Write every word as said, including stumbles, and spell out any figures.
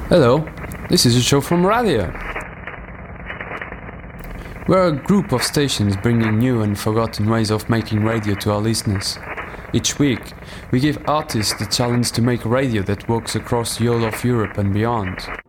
Hello, this is a show from Radio. We're a group of stations bringing new and forgotten ways of making radio to our listeners. Each week, we give artists the challenge to make radio that works across the whole of Europe and beyond.